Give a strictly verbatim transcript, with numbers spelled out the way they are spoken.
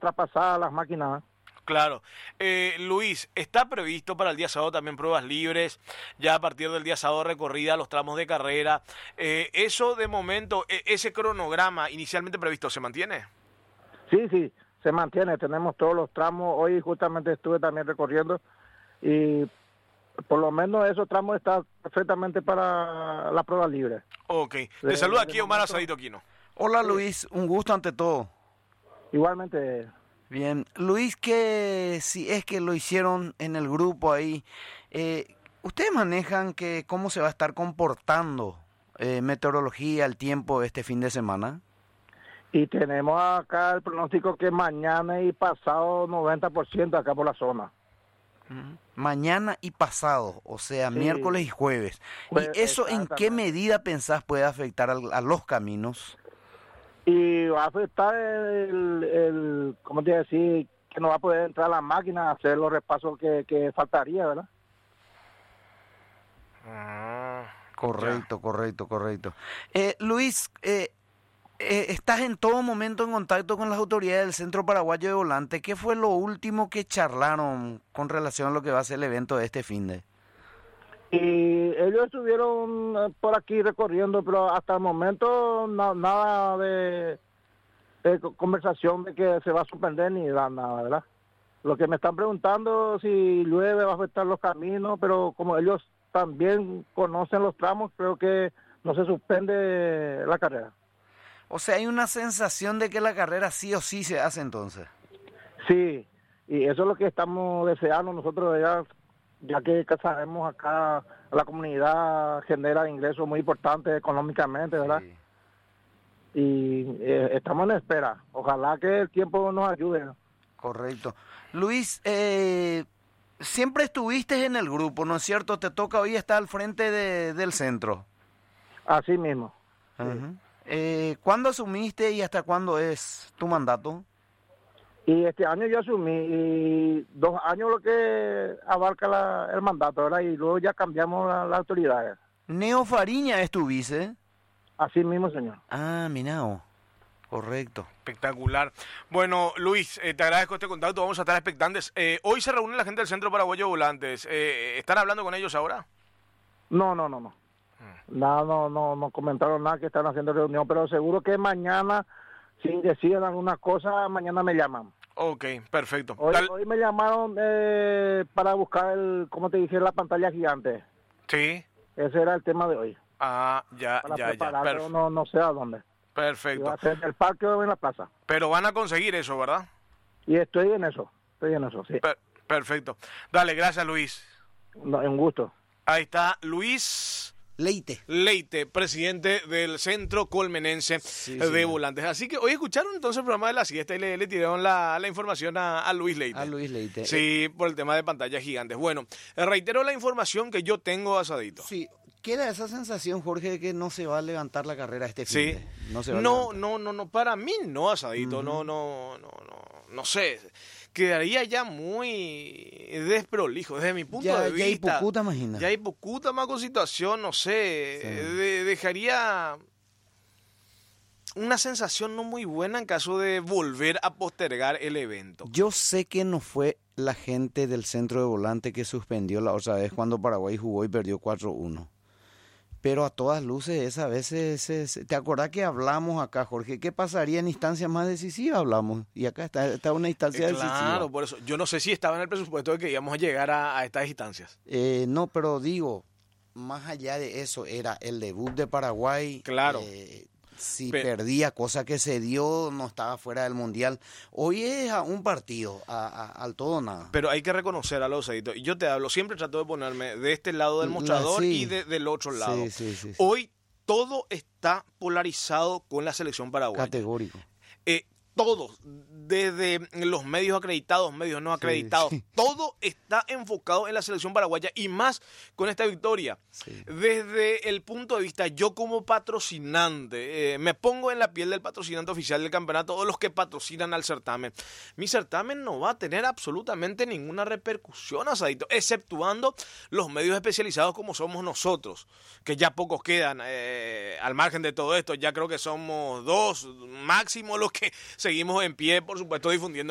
ultrapasadas las máquinas. Claro. Eh, Luis, ¿está previsto para el día sábado también pruebas libres? Ya a partir del día sábado recorrida, los tramos de carrera. Eh, ¿Eso de momento, e- ese cronograma inicialmente previsto, se mantiene? Sí, sí, se mantiene, tenemos todos los tramos. Hoy justamente estuve también recorriendo y por lo menos esos tramos están perfectamente para la prueba libre. Ok. Te De- saluda de aquí Omar momento- Asadito Quino. Hola Luis, un gusto ante todo. Igualmente, Bien, Luis, que si es que lo hicieron en el grupo ahí, eh, ¿ustedes manejan que cómo se va a estar comportando eh, meteorología, el tiempo este fin de semana? y tenemos acá el pronóstico que mañana y pasado noventa por ciento acá por la zona. Ujú. Mañana y pasado, o sea, Sí. miércoles y jueves. Pues, ¿Y eso en qué exactamente. medida pensás puede afectar al- a los caminos? Y va a afectar el, el ¿cómo te iba a decir? Que no va a poder entrar la máquina a hacer los repasos que, que faltaría, ¿verdad? Ah, Correcto, correcto, correcto. Eh, Luis, eh, eh, estás en todo momento en contacto con las autoridades del Centro Paraguayo de Volante. ¿Qué fue lo último que charlaron con relación a lo que va a ser el evento de este fin de? Y ellos estuvieron eh, por aquí recorriendo, pero hasta el momento na- nada de, de co- conversación de que se va a suspender ni da- nada, ¿verdad? Lo que me están preguntando si llueve va a afectar los caminos, pero como ellos también conocen los tramos, creo que no se suspende la carrera. O sea, hay una sensación de que la carrera sí o sí se hace entonces. Sí, y eso es lo que estamos deseando nosotros ya, ya que sabemos acá la comunidad genera ingresos muy importantes económicamente, ¿verdad? Sí. Y eh, estamos en espera. Ojalá que el tiempo nos ayude. Correcto. Luis, eh, siempre estuviste en el grupo, ¿no es cierto? Te toca hoy estar al frente de- del centro. Así mismo. Ujú. Eh, ¿Cuándo asumiste y hasta cuándo es tu mandato? Y este año yo asumí y dos años lo que abarca la- el mandato, ¿verdad? Y luego ya cambiamos la- las autoridades. Neo Fariña es tu vice. Así mismo, señor. Ah, Minao. Correcto. espectacular. Bueno, Luis, eh, te agradezco este contacto, vamos a estar expectantes. Eh, hoy se reúne la gente del Centro Paraguayo de Volantes. Eh, ¿Están hablando con ellos ahora? No, no, no, no. Nada, no, no, no comentaron nada que están haciendo reunión, pero seguro que mañana, si deciden alguna cosa, mañana me llaman. Ok, perfecto. Hoy, Tal- hoy me llamaron eh, para buscar, el, como te dije, la pantalla gigante. Sí. Ese era el tema de hoy. Ah, ya, Para ya, ya. prepararlo, Perf- no, no sé a dónde. Si va perfecto. a ser en el parque o en la plaza. Pero van a conseguir eso, ¿verdad? Y estoy en eso, estoy en eso, sí. Per- perfecto. Dale, gracias, Luis. No, un gusto. Ahí está Luis Leite. Leite, presidente del Centro Colmenense Sí, de señor. Volantes. Así que hoy escucharon entonces el programa de la siesta y le, le tiraron la, la información a, a Luis Leite. A Luis Leite. Sí, por el tema de pantallas gigantes. Bueno, eh, reitero la información que yo tengo, Asadito. Sí, queda esa sensación, Jorge, de que no se va a levantar la carrera este fin Sí. de. No se va a No, levantar. no, no, no, para mí no, Asadito, no, no, no, no, no sé. Quedaría ya muy desprolijo desde mi punto Ya- de ya hay vista. pocuta, imagina. Ya hay pocuta más con situación, no sé. Sí. de- dejaría una sensación no muy buena en caso de volver a postergar el evento. Yo sé que no fue la gente del centro de volante que suspendió la otra vez cuando Paraguay jugó y perdió cuatro uno. Pero a todas luces esa vez se, se- se- ¿te acordás que hablamos acá, Jorge? ¿Qué pasaría en instancias más decisivas? Hablamos. Y acá está, está una instancia Eh, decisiva. claro, por eso. Yo no sé si estaba en el presupuesto de que íbamos a llegar a, a estas instancias. Eh, no, pero digo, más allá de eso, era el debut de Paraguay. Claro. Eh, si Pe- perdía, cosa que se dio, no estaba fuera del Mundial. Hoy es a un partido, a- a- al todo o nada. Pero hay que reconocer a los Asadito. Y yo te hablo, siempre trato de ponerme de este lado del La- mostrador sí. y de- del otro lado. Sí, sí, sí, sí. Hoy todo está polarizado con la selección paraguaya. Categórico. Eh, todos, desde los medios acreditados, medios no acreditados, sí. todo está enfocado en la selección paraguaya y más con esta victoria. Sí. Desde el punto de vista, yo como patrocinante, eh, me pongo en la piel del patrocinante oficial del campeonato o los que patrocinan al certamen. Mi certamen no va a tener absolutamente ninguna repercusión, Asadito, exceptuando los medios especializados como somos nosotros, que ya pocos quedan eh, al margen de todo esto. Ya creo que somos dos máximo los que seguimos en pie, por supuesto, difundiendo